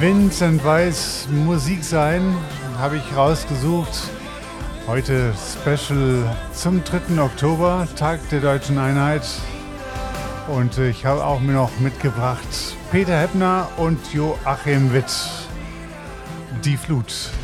Vincent Weiss Musik sein, habe ich rausgesucht. Heute Special zum 3. Oktober, Tag der Deutschen Einheit. Und ich habe auch mir noch mitgebracht Peter Heppner und Joachim Witt. Die Flut.